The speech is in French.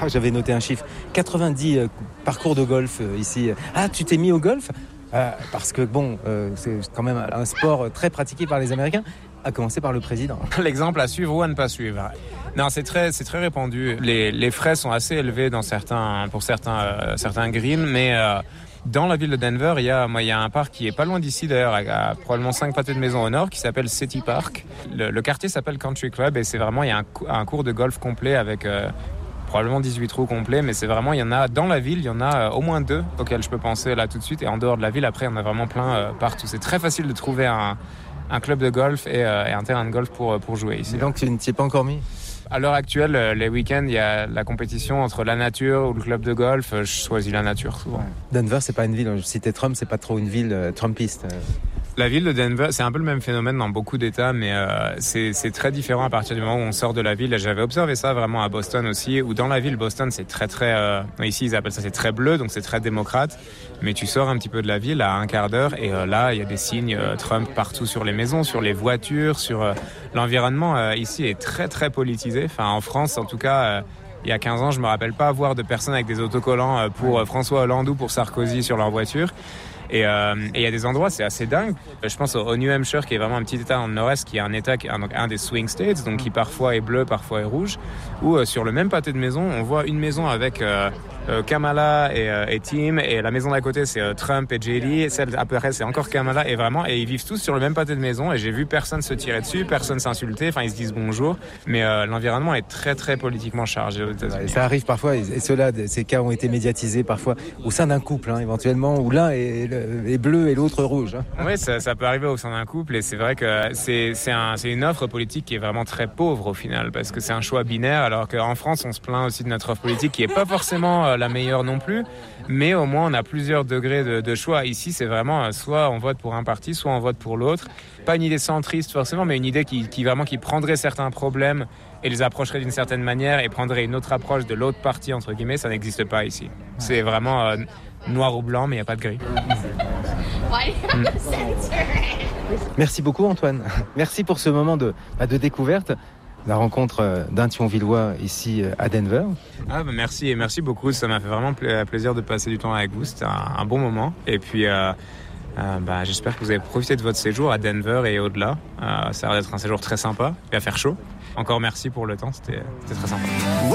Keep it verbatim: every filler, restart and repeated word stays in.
Ah, j'avais noté un chiffre. quatre-vingt-dix euh, parcours de golf euh, ici. Ah, tu t'es mis au golf euh, parce que bon, euh, c'est quand même un sport très pratiqué par les Américains, à commencer par le président. L'exemple à suivre ou à ne pas suivre. Non, c'est très, c'est très répandu. Les, les frais sont assez élevés dans certains, pour certains, euh, certains greens, mais euh, dans la ville de Denver, il y a, moi, il y a un parc qui est pas loin d'ici d'ailleurs, à, à probablement cinq pâtés de maison au nord, qui s'appelle City Park. Le, le quartier s'appelle Country Club et c'est vraiment, il y a un, un cours de golf complet avec euh, probablement dix-huit trous complets, mais c'est vraiment, il y en a dans la ville, il y en a euh, au moins deux auxquels je peux penser là tout de suite, et en dehors de la ville, après, il y en a vraiment plein euh, partout. C'est très facile de trouver un, un club de golf et, euh, et un terrain de golf pour, pour jouer ici. Et donc tu ne t'y es pas encore mis ? À l'heure actuelle, les week-ends, il y a la compétition entre la nature ou le club de golf. Je choisis la nature souvent. Denver, c'est pas une ville, je citais Trump, c'est pas trop une ville euh, trumpiste. La ville de Denver, c'est un peu le même phénomène dans beaucoup d'États, mais euh, c'est, c'est très différent à partir du moment où on sort de la ville. J'avais observé ça vraiment à Boston aussi, où dans la ville, Boston, c'est très très... Euh, ici, ils appellent ça, c'est très bleu, donc c'est très démocrate. Mais tu sors un petit peu de la ville à un quart d'heure, et euh, là, il y a des signes euh, Trump partout sur les maisons, sur les voitures, sur euh, l'environnement. Euh, ici est très très politisé. Enfin, en France, en tout cas... Euh, il y a quinze ans, je me rappelle pas voir de personnes avec des autocollants pour François Hollande ou pour Sarkozy sur leur voiture. Et euh, il y a des endroits, c'est assez dingue. Je pense au, au New Hampshire, qui est vraiment un petit état dans le nord-est, qui est un état, qui est un, donc un des swing states, donc qui parfois est bleu, parfois est rouge, où euh, sur le même pâté de maison, on voit une maison avec euh, euh, Kamala et, euh, et Tim, et la maison d'à côté, c'est euh, Trump et J D, celle après, c'est encore Kamala, et vraiment, et ils vivent tous sur le même pâté de maison, et j'ai vu personne se tirer dessus, personne s'insulter, enfin, ils se disent bonjour, mais euh, l'environnement est très, très politiquement chargé aux États-Unis. Ouais, ça arrive parfois, et ceux-là, ces cas ont été médiatisés parfois au sein d'un couple, hein, éventuellement, où l'un est, est bleu et l'autre rouge. Hein. Oui, ça, ça peut arriver au sein d'un couple, et c'est vrai que c'est, c'est, un, c'est une offre politique qui est vraiment très pauvre au final, parce que c'est un choix binaire, alors qu'en France, on se plaint aussi de notre offre politique qui n'est pas forcément la meilleure non plus, mais au moins on a plusieurs degrés de, de choix. Ici, c'est vraiment soit on vote pour un parti, soit on vote pour l'autre. Pas une idée centriste forcément, mais une idée qui, qui vraiment qui prendrait certains problèmes et les approcherait d'une certaine manière et prendrait une autre approche de l'autre parti, entre guillemets. Ça n'existe pas ici. C'est vraiment euh, noir ou blanc, mais il n'y a pas de gris. Mm. Merci beaucoup Antoine. Merci pour ce moment de, bah, de découverte. La rencontre d'un Thionvillois ici à Denver. Ah, bah merci et merci beaucoup. Ça m'a fait vraiment pla- plaisir de passer du temps avec vous. C'était un, un bon moment. Et puis, euh, euh, bah, j'espère que vous avez profité de votre séjour à Denver et au-delà. Euh, ça a l'air d'être un séjour très sympa et à faire chaud. Encore merci pour le temps. C'était, c'était très sympa.